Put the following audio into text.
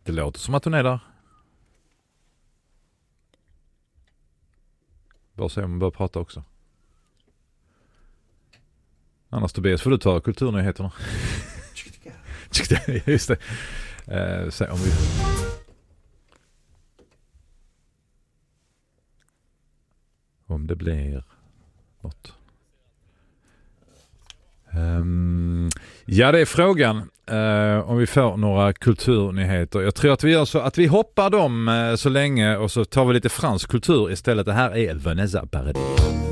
Det låter som att hon är där. Bara se om hon börjar prata också. Annars Tobias får du ta kulturnyheterna. Just det. Se om vi... Om det blir något. Ja, det är frågan om vi får några kulturnyheter. Jag tror att vi gör så att vi hoppar dem så länge och så tar vi lite fransk kultur istället. Det här är Vanessa Paradis.